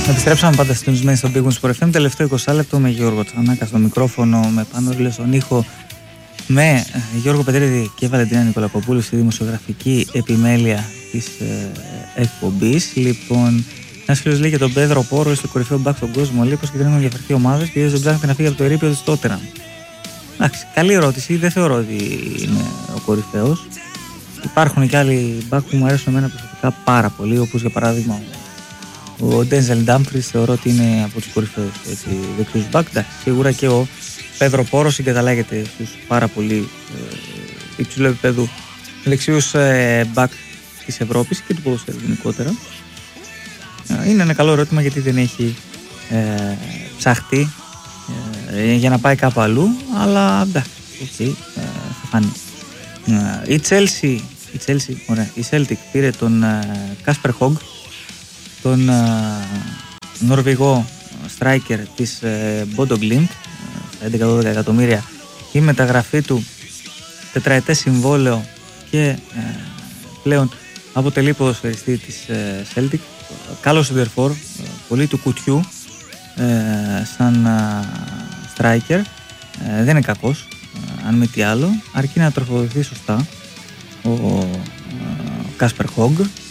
Επιστρέψαμε πάντα συντονισμένοι στον Big Wings Sport FM. Τελευταίο 20 λεπτό με Γιώργο Τσανάκα στο μικρόφωνο, με Πανόριλε στον ήχο, με Γιώργο Πετρίδη και Βαλεντίνα Νικολακοπούλου στη δημοσιογραφική επιμέλεια της εκπομπής. Λοιπόν, ένας φίλος λέει για τον Πέδρο Πόρο, στο κορυφαίο μπακ στον κόσμο. Λέει πως και δεν έχουν διαφερθεί ομάδες και δεν ψάχνετε να φύγει από το ερείπιο της Τότεναμ. Εντάξει, καλή ερώτηση. Δεν θεωρώ ότι είναι ο κορυφαίος. Υπάρχουν και άλλοι μπακ που μου αρέσουν εμένα προσωπικά πάρα πολύ, όπως για παράδειγμα ο Ντένζελ Ντάμπρις. Θεωρώ ότι είναι από τους κορυφαίους δεξιούς μπακ. Σίγουρα και ο Πέδρο Πόρο συγκαταλέγεται στους πάρα πολύ υψηλού επίπεδου δεξιούς μπακ της Ευρώπης και του ποδοσφαίρου γενικότερα. Είναι ένα καλό ερώτημα γιατί δεν έχει ψαχτεί για να πάει κάπου αλλού, αλλά εντάξει, θα φανεί. Η Celtic πήρε τον Κάσπερ Χόγκ, τον Νορβηγό striker της Bodo Glimt, 11-12 εκατομμύρια, η μεταγραφή του, τετραετές συμβόλαιο και πλέον αποτελεί ποδοσφαιριστή της Celtic. Καλός σεντερφόρ, πολύ του κουτιού σαν striker, δεν είναι κακός αν μη τι άλλο, αρκεί να τροφοδοτηθεί σωστά ο Κάσπερ Χόγκ.